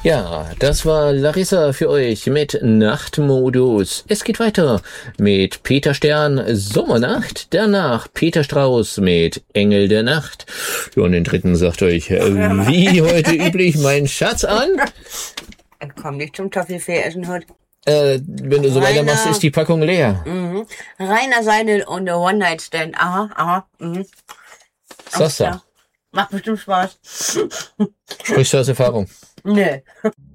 Ja, das war Larissa für euch mit Nachtmodus. Es geht weiter mit Peter Stern, Sommernacht, danach Peter Strauß mit Engel der Nacht. Ja, und den dritten sagt euch, wie heute üblich, mein Schatz an. Komm nicht zum Toffifee essen heute. Wenn du so weitermachst, ist die Packung leer. Mhm. Rainer Seidel und der One-Night-Stand. Aha. Mhm. Sasa. Macht bestimmt Spaß. Sprichst du aus Erfahrung? Nö.